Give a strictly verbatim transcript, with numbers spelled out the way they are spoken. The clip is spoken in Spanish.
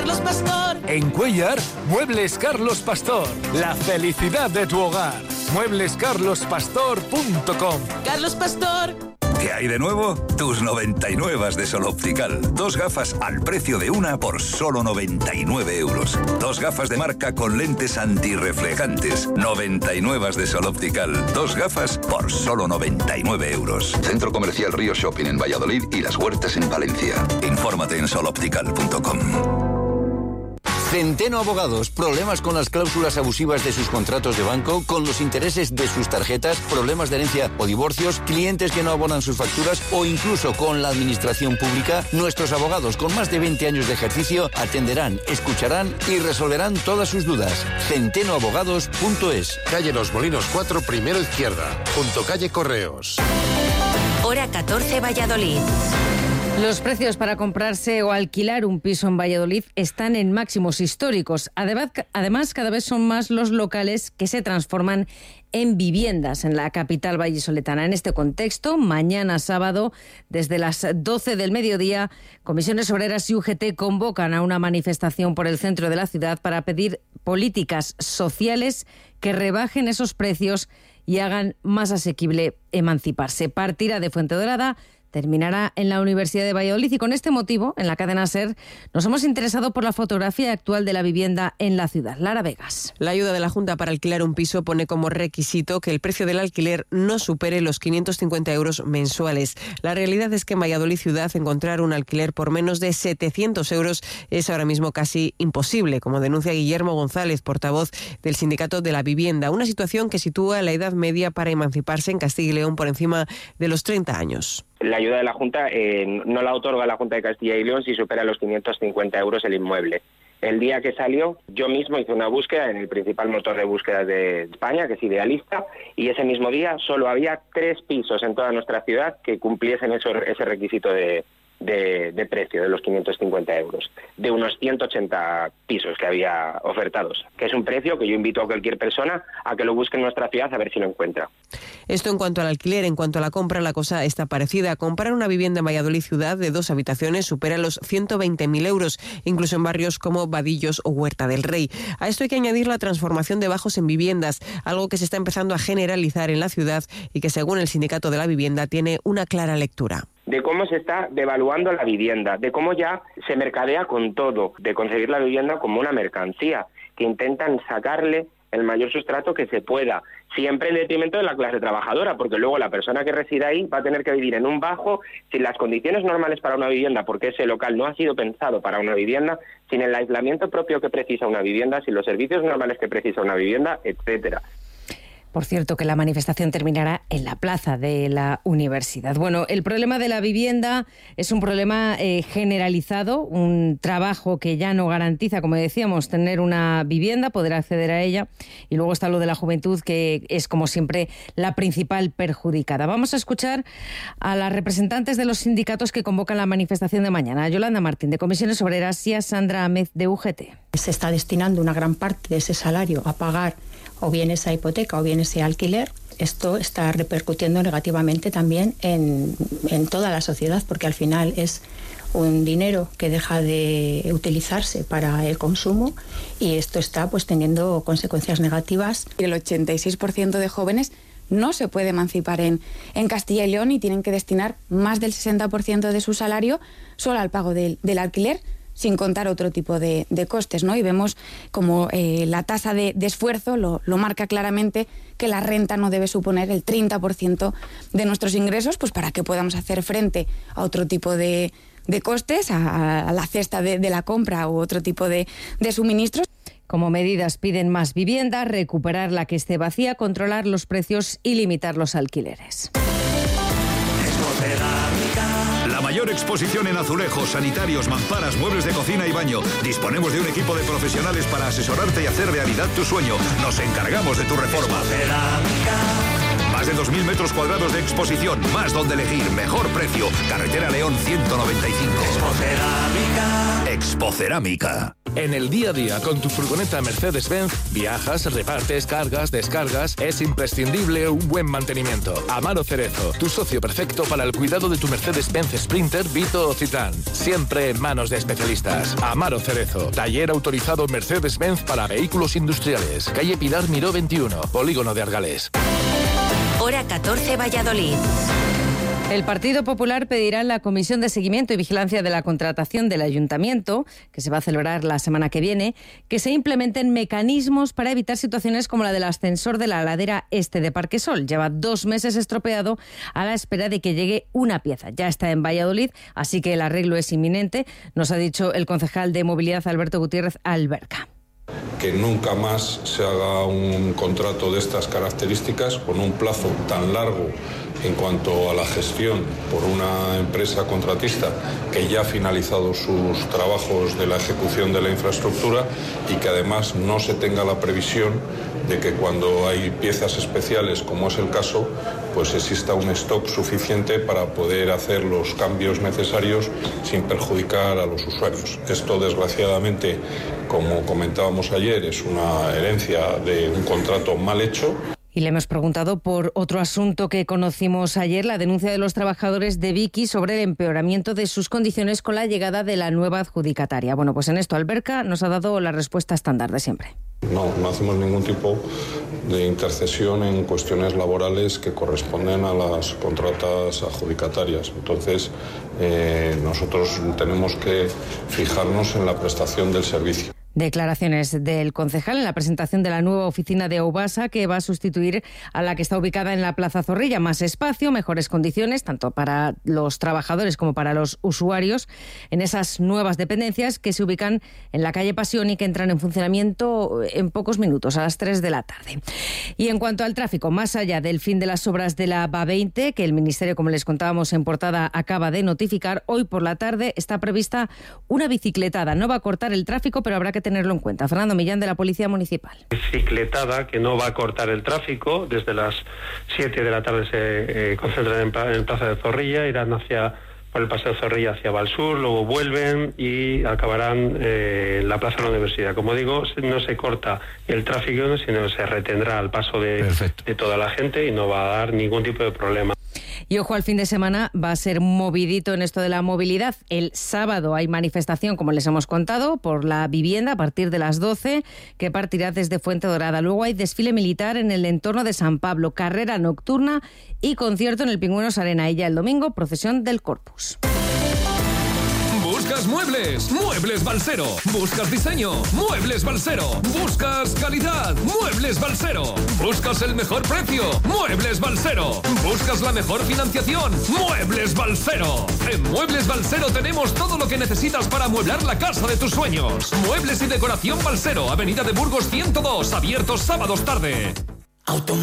Carlos Pastor. En Cuéllar, Muebles Carlos Pastor. La felicidad de tu hogar. muebles carlos pastor punto com. Carlos Pastor. ¿Qué hay de nuevo? Tus noventa y nueve de Sol Optical. Dos gafas al precio de una por solo noventa y nueve euros. Dos gafas de marca con lentes antirreflejantes. noventa y nueve de Sol Optical. Dos gafas por solo noventa y nueve euros. Centro Comercial Río Shopping en Valladolid y Las Huertas en Valencia. Infórmate en sol optical punto com. Centeno Abogados. Problemas con las cláusulas abusivas de sus contratos de banco, con los intereses de sus tarjetas, problemas de herencia o divorcios, clientes que no abonan sus facturas o incluso con la administración pública. Nuestros abogados con más de veinte años de ejercicio atenderán, escucharán y resolverán todas sus dudas. centeno abogados punto es. Calle Los Molinos cuatro, primero izquierda, junto calle Correos. Hora catorce, Valladolid. Los precios para comprarse o alquilar un piso en Valladolid están en máximos históricos. Además, cada vez son más los locales que se transforman en viviendas en la capital vallisoletana. En este contexto, mañana sábado, desde las doce del mediodía, Comisiones Obreras y U G T convocan a una manifestación por el centro de la ciudad para pedir políticas sociales que rebajen esos precios y hagan más asequible emanciparse. Partirá de Fuentedobrada, terminará en la Universidad de Valladolid y con este motivo, en la cadena SER, nos hemos interesado por la fotografía actual de la vivienda en la ciudad. Lara Vegas. La ayuda de la Junta para alquilar un piso pone como requisito que el precio del alquiler no supere los quinientos cincuenta euros mensuales. La realidad es que en Valladolid ciudad encontrar un alquiler por menos de setecientos euros es ahora mismo casi imposible, como denuncia Guillermo González, portavoz del Sindicato de la Vivienda. Una situación que sitúa la edad media para emanciparse en Castilla y León por encima de los treinta años. La ayuda de la Junta eh, no la otorga la Junta de Castilla y León si supera los quinientos cincuenta euros el inmueble. El día que salió, yo mismo hice una búsqueda en el principal motor de búsqueda de España, que es Idealista, y ese mismo día solo había tres pisos en toda nuestra ciudad que cumpliesen eso, ese requisito de, de, de precio, de los quinientos cincuenta euros, de unos ciento ochenta pisos que había ofertados, que es un precio que yo invito a cualquier persona a que lo busque en nuestra ciudad a ver si lo encuentra. Esto en cuanto al alquiler. En cuanto a la compra, la cosa está parecida. Comprar una vivienda en Valladolid ciudad de dos habitaciones supera los ciento veinte mil euros, incluso en barrios como Vadillos o Huerta del Rey. A esto hay que añadir la transformación de bajos en viviendas, algo que se está empezando a generalizar en la ciudad y que, según el Sindicato de la Vivienda, tiene una clara lectura. De cómo se está devaluando la vivienda, de cómo ya se mercadea con todo, de concebir la vivienda como una mercancía, que intentan sacarle el mayor sustrato que se pueda, siempre en detrimento de la clase trabajadora, porque luego la persona que reside ahí va a tener que vivir en un bajo, sin las condiciones normales para una vivienda, porque ese local no ha sido pensado para una vivienda, sin el aislamiento propio que precisa una vivienda, sin los servicios normales que precisa una vivienda, etcétera. Por cierto, que la manifestación terminará en la plaza de la universidad. Bueno, el problema de la vivienda es un problema eh, generalizado, un trabajo que ya no garantiza, como decíamos, tener una vivienda, poder acceder a ella. Y luego está lo de la juventud, que es, como siempre, la principal perjudicada. Vamos a escuchar a las representantes de los sindicatos que convocan la manifestación de mañana. A Yolanda Martín, de Comisiones Obreras, y a Sandra Améz, de U G T. Se está destinando una gran parte de ese salario a pagar o bien esa hipoteca o bien ese alquiler. Esto está repercutiendo negativamente también en, en toda la sociedad, porque al final es un dinero que deja de utilizarse para el consumo y esto está pues teniendo consecuencias negativas. El ochenta y seis por ciento de jóvenes no se puede emancipar en, en Castilla y León y tienen que destinar más del sesenta por ciento de su salario solo al pago del, del alquiler, sin contar otro tipo de, de costes, ¿no? Y vemos como eh, la tasa de, de esfuerzo lo, lo marca claramente, que la renta no debe suponer el treinta por ciento de nuestros ingresos, pues para que podamos hacer frente a otro tipo de, de costes, a, a la cesta de, de la compra u otro tipo de, de suministros. Como medidas piden más vivienda, recuperar la que esté vacía, controlar los precios y limitar los alquileres. La mayor exposición en azulejos, sanitarios, mamparas, muebles de cocina y baño. Disponemos de un equipo de profesionales para asesorarte y hacer realidad tu sueño. Nos encargamos de tu reforma. Más de dos mil metros cuadrados de exposición, más donde elegir, mejor precio. Carretera León ciento noventa y cinco. Expocerámica. Expocerámica. En el día a día, con tu furgoneta Mercedes-Benz, viajas, repartes, cargas, descargas, es imprescindible un buen mantenimiento. Amaro Cerezo, tu socio perfecto para el cuidado de tu Mercedes-Benz Sprinter, Vito o Citan. Siempre en manos de especialistas. Amaro Cerezo, taller autorizado Mercedes-Benz para vehículos industriales. Calle Pilar Miró veintiuno, Polígono de Argales. Hora catorce, Valladolid. El Partido Popular pedirá en la Comisión de Seguimiento y Vigilancia de la Contratación del Ayuntamiento, que se va a celebrar la semana que viene, que se implementen mecanismos para evitar situaciones como la del ascensor de la ladera este de Parquesol. Lleva dos meses estropeado a la espera de que llegue una pieza. Ya está en Valladolid, así que el arreglo es inminente, nos ha dicho el concejal de Movilidad Alberto Gutiérrez Alberca. Que nunca más se haga un contrato de estas características con un plazo tan largo en cuanto a la gestión por una empresa contratista que ya ha finalizado sus trabajos de la ejecución de la infraestructura y que además no se tenga la previsión de que cuando hay piezas especiales, como es el caso, pues exista un stock suficiente para poder hacer los cambios necesarios sin perjudicar a los usuarios. Esto, desgraciadamente, como comentábamos ayer, es una herencia de un contrato mal hecho. Y le hemos preguntado por otro asunto que conocimos ayer, la denuncia de los trabajadores de Vicky sobre el empeoramiento de sus condiciones con la llegada de la nueva adjudicataria. Bueno, pues en esto Alberca nos ha dado la respuesta estándar de siempre. No, no hacemos ningún tipo de intercesión en cuestiones laborales que corresponden a las contratas adjudicatarias. Entonces, eh, nosotros tenemos que fijarnos en la prestación del servicio. Declaraciones del concejal en la presentación de la nueva oficina de Aubasa, que va a sustituir a la que está ubicada en la Plaza Zorrilla. Más espacio, mejores condiciones, tanto para los trabajadores como para los usuarios, en esas nuevas dependencias que se ubican en la calle Pasión y que entran en funcionamiento en pocos minutos, a las tres de la tarde. Y en cuanto al tráfico, más allá del fin de las obras de la B A veinte, que el Ministerio, como les contábamos en portada, acaba de notificar, hoy por la tarde está prevista una bicicletada. No va a cortar el tráfico, pero habrá que tenerlo en cuenta. Fernando Millán, de la Policía Municipal. Bicicletada que no va a cortar el tráfico. Desde las siete de la tarde se eh, concentran en, en el Plaza de Zorrilla, irán hacia por el Paseo Zorrilla hacia Valsur, luego vuelven y acabarán eh, en la Plaza de la Universidad. Como digo, no se corta el tráfico, sino se retendrá al paso de, de toda la gente y no va a dar ningún tipo de problema. Y ojo, al fin de semana va a ser movidito en esto de la movilidad. El sábado hay manifestación, como les hemos contado, por la vivienda a partir de las doce, que partirá desde Fuente Dorada. Luego hay desfile militar en el entorno de San Pablo, carrera nocturna y concierto en el Pingüinos Arena. Y ya el domingo, procesión del Corpus. ¿Buscas muebles? Muebles Balsero. ¿Buscas diseño? Muebles Balsero. ¿Buscas calidad? Muebles Balsero. ¿Buscas el mejor precio? Muebles Balsero. ¿Buscas la mejor financiación? Muebles Balsero. En Muebles Balsero tenemos todo lo que necesitas para amueblar la casa de tus sueños. Muebles y decoración Balsero, Avenida de Burgos ciento dos, abiertos sábados tarde.